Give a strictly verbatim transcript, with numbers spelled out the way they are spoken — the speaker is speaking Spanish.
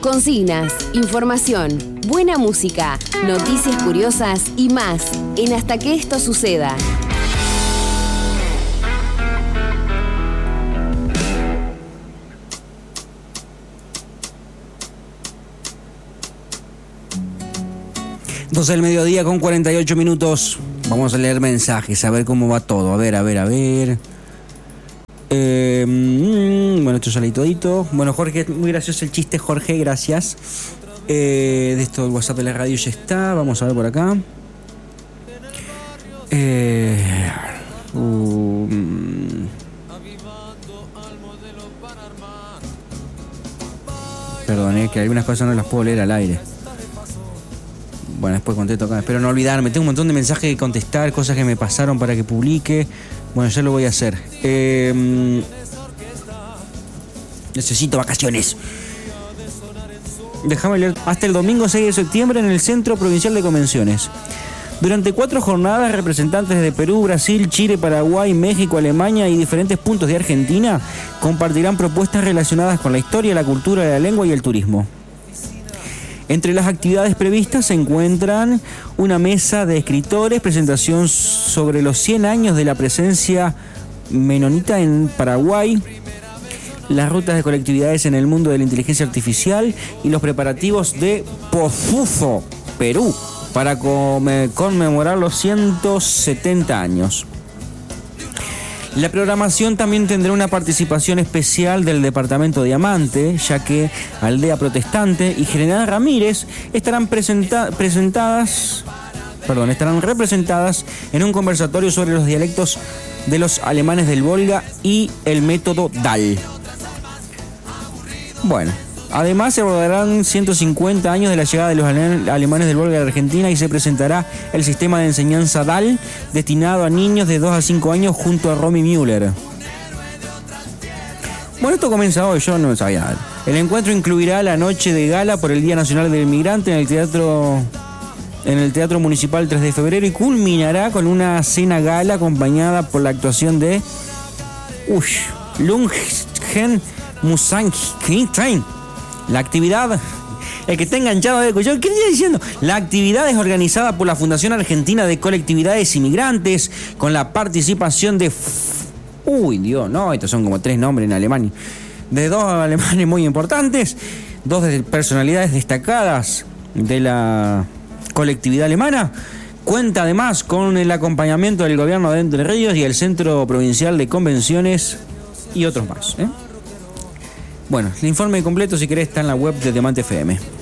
Consignas, información, buena música, noticias curiosas y más en Hasta que esto suceda. doce del mediodía con cuarenta y ocho minutos. Vamos a leer mensajes, a ver cómo va todo. A ver, a ver, a ver. Eh, mmm, bueno, esto ya leí todito. Bueno, Jorge, muy gracioso el chiste, Jorge, gracias. Eh, de esto el WhatsApp de la radio ya está. Vamos a ver por acá. Eh, uh, perdón, eh, que algunas cosas no las puedo leer al aire. Bueno, después contesto acá. Espero no olvidarme. Tengo un montón de mensajes que contestar, cosas que me pasaron para que publique. Bueno, ya lo voy a hacer. Eh, necesito vacaciones. Déjame leer. Hasta el domingo seis de septiembre en el Centro Provincial de Convenciones. Durante cuatro jornadas, representantes de Perú, Brasil, Chile, Paraguay, México, Alemania y diferentes puntos de Argentina compartirán propuestas relacionadas con la historia, la cultura, la lengua y el turismo. Entre las actividades previstas se encuentran una mesa de escritores, presentación sobre los cien años de la presencia menonita en Paraguay, las rutas de colectividades en el mundo de la inteligencia artificial y los preparativos de Posuzo, Perú, para conmemorar los ciento setenta años. La programación también tendrá una participación especial del Departamento Diamante, ya que Aldea Protestante y General Ramírez estarán presenta- presentadas, perdón, estarán representadas en un conversatorio sobre los dialectos de los alemanes del Volga y el método D A L. Bueno, además se abordarán ciento cincuenta años de la llegada de los ale- alemanes del Volga a la Argentina y se presentará el sistema de enseñanza D A L destinado a niños de dos a cinco años junto a Romy Müller. Bueno, esto comienza hoy, yo no sabía nada. El encuentro incluirá la noche de gala por el Día Nacional del Inmigrante en el Teatro, en el Teatro Municipal tres de febrero y culminará con una cena gala acompañada por la actuación de Ush, Lungen Musankitain. La actividad, el que está enganchado de yo, ¿qué estoy diciendo? La actividad es organizada por la Fundación Argentina de Colectividades Inmigrantes con la participación de... Uy, Dios, no, estos son como tres nombres en Alemania. De dos alemanes muy importantes, dos de personalidades destacadas de la colectividad alemana. Cuenta además con el acompañamiento del gobierno de Entre Ríos y el Centro Provincial de Convenciones y otros más, ¿eh? Bueno, el informe completo, si querés, está en la web de Diamante F M.